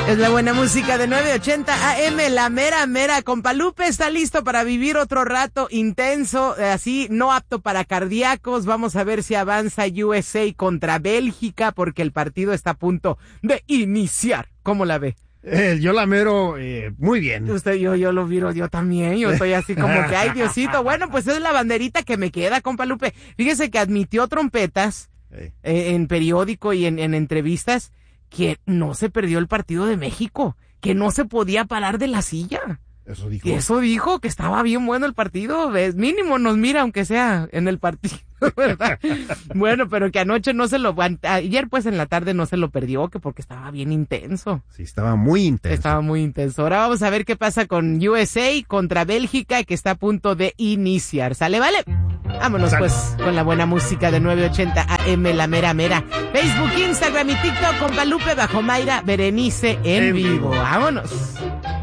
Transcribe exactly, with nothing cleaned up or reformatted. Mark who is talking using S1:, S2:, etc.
S1: Es la buena música de nueve ochenta A M, la mera mera. Compa Lupe está listo para vivir otro rato intenso, así no apto para cardíacos. Vamos a ver si avanza U S A contra Bélgica, porque el partido está a punto de iniciar. ¿Cómo la ve?
S2: Eh, yo la mero eh, muy bien.
S1: Usted, yo, yo lo miro, yo también, yo estoy así como que, ay Diosito. Bueno, pues es la banderita que me queda, compa Lupe. Fíjese que admitió trompetas eh, en periódico y en, en entrevistas que no se perdió el partido de México, que no se podía parar de la silla.
S2: Eso dijo.
S1: Y eso dijo, que estaba bien bueno el partido. Es mínimo nos mira, aunque sea en el partido, ¿verdad? Bueno, pero que anoche no se lo... Ayer, pues, en la tarde no se lo perdió, que porque estaba bien intenso.
S2: Sí, estaba muy intenso.
S1: Estaba muy intenso. Ahora vamos a ver qué pasa con U S A contra Bélgica, que está a punto de iniciar. ¿Sale, vale? Vámonos,
S2: Sale.
S1: pues, con la buena música de nueve ochenta A M, la mera mera. Facebook, Instagram y TikTok, con Lupe bajo Mayra Berenice en,
S2: En
S1: vivo.
S2: vivo.
S1: Vámonos.